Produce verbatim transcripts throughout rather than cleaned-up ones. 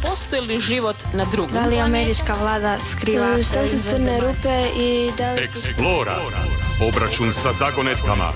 postoji li život na drugom Da li američka vlada skriva što su crne rupe i da li... Explora. Obračun sa zagonetkama.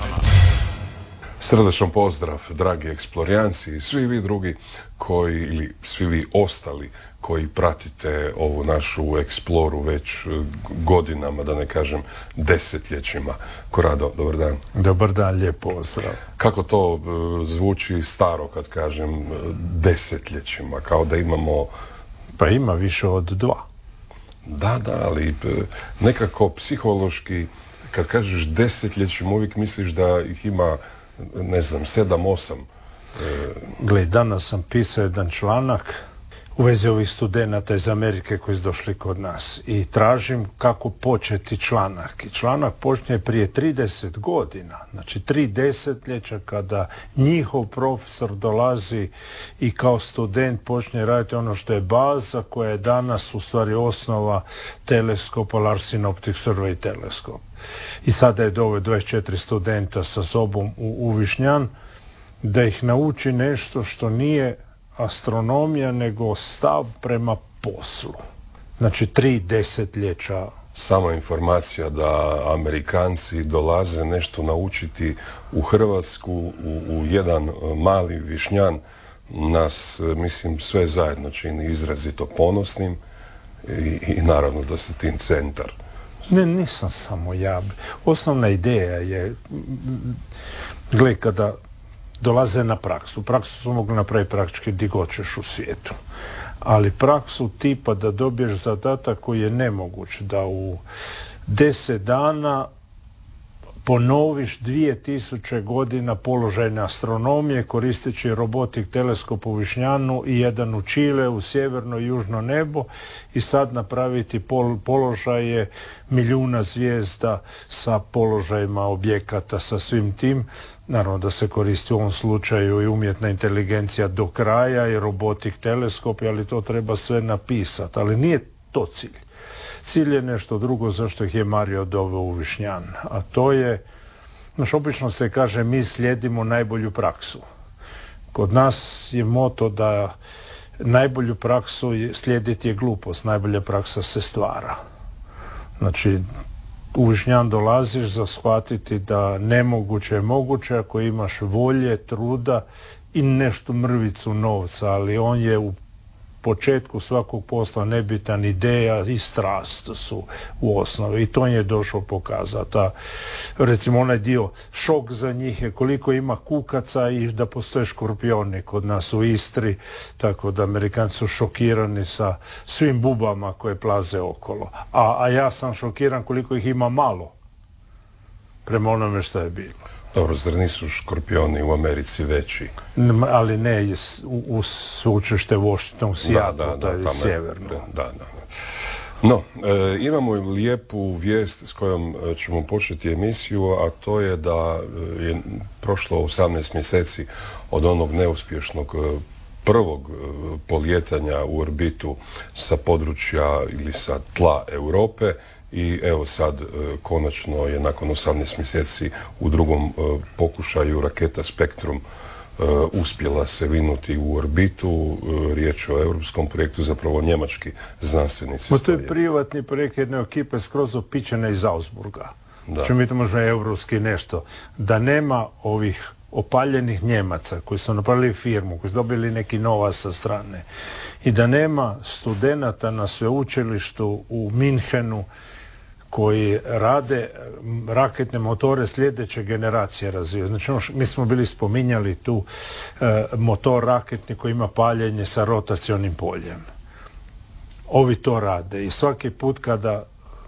Srdečan pozdrav, dragi eksplorijanci i svi vi drugi koji, ili svi vi ostali koji pratite ovu našu eksploru već godinama, da ne kažem desetljećima. Korado, dobar dan. Dobar dan, lijep pozdrav. Kako to uh, zvuči staro kad kažem uh, desetljećima, kao da imamo... Pa ima više od dva. Da, da, ali uh, nekako psihološki, kad kažeš desetljećima, uvijek misliš da ih ima, ne znam, sedam, osam. Gle, danas sam pisao jedan članak u vezi ovih studenata iz Amerike koji su došli kod nas i tražim kako početi članak. I članak počne prije trideset godina, znači tri desetljeća kada njihov profesor dolazi i kao student počne raditi ono što je baza koja je danas u stvari osnova teleskopa, Larsen Optic Survey teleskop. I sada je doveo dvadeset četiri studenta sa sobom u, u Višnjan da ih nauči nešto što nije astronomija, nego stav prema poslu. Znači, tri desetljeća. Sama informacija da Amerikanci dolaze nešto naučiti u Hrvatsku, u, u jedan mali Višnjan, nas, mislim, sve zajedno čini izrazito ponosnim i, i naravno da se tim centar. Ne, nisam samo ja. Osnovna ideja je, gle, kada dolaze na praksu. Praksu su mogli napraviti praktički di god ćeš u svijetu. Ali praksu tipa da dobiješ zadatak koji je nemoguć, da u deset dana ponoviš dvije tisuće godina položajne astronomije koristeći robotik teleskop u Višnjanu i jedan u Čile, u sjeverno i južno nebo i sad napraviti pol, položaje milijuna zvijezda sa položajima objekata, sa svim tim. Naravno da se koristi u ovom slučaju i umjetna inteligencija do kraja i robotik teleskop, ali to treba sve napisati. Ali nije to cilj. Cilj je nešto drugo zašto ih je Mario doveo u Višnjan. A to je, znaš, obično se kaže mi slijedimo najbolju praksu. Kod nas je moto da najbolju praksu je, slijediti je glupost, najbolja praksa se stvara. Znači, u Višnjan dolaziš za shvatiti da nemoguće je moguće ako imaš volje, truda i nešto mrvicu novca, ali on je u početku svakog posla nebitan, ideja i strast su u osnovi i to je došlo pokazati. A, recimo onaj dio šok za njih je koliko ima kukaca i da postoje škorpioni kod nas u Istri, tako da Amerikanci su šokirani sa svim bubama koje plaze okolo. A, a ja sam šokiran koliko ih ima malo prema onome što je bilo. Dobro, zar nisu škorpioni u Americi veći? N- ali ne, u, u sveučilište Washington, u Seattle, da, da, to je da, sjeverno. Da, da, da. No, e, imamo lijepu vijest s kojom ćemo početi emisiju, a to je da je prošlo osamnaest mjeseci od onog neuspješnog prvog polijetanja u orbitu sa područja ili sa tla Europe. I evo sad, e, konačno je nakon osamnaest mjeseci u drugom e, pokušaju raketa Spektrum e, uspjela se vinuti u orbitu. E, riječ o europskom projektu, zapravo njemački znanstvenici. Ma to je privatni projekt jedne ekipe skroz opičene iz Augsburga. Znači mi to možemo europski nešto. Da nema ovih opaljenih Njemaca koji su napravili firmu, koji su dobili neki novac sa strane i da nema studenata na sveučilištu u Minhenu koji rade raketne motore sljedeće generacije razvijaju. Znači, mi smo bili spominjali tu e, motor raketni koji ima paljenje sa rotacionim poljem. Ovi to rade i svaki put kada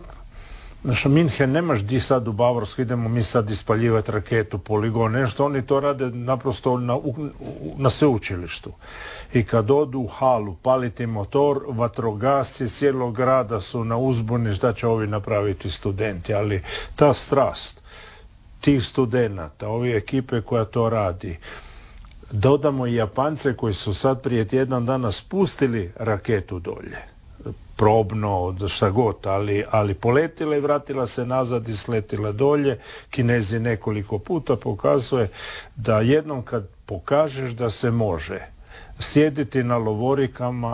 Znači, Minhen nemaš di sad u Bavarsku, idemo mi sad ispaljivati raketu, poligon, nešto, oni to rade naprosto na, na sveučilištu. I kad odu u halu paliti motor, vatrogasci cijelog grada su na uzbuni šta će ovi napraviti studenti, ali ta strast tih studenata, ove ekipe koja to radi, dodamo i Japance koji su sad prije tjedan dana spustili raketu dolje. Probno, šta god, ali, ali poletila i vratila se nazad i sletila dolje. Kinezi nekoliko puta pokazuje da jednom kad pokažeš da se može sjediti na lovorikama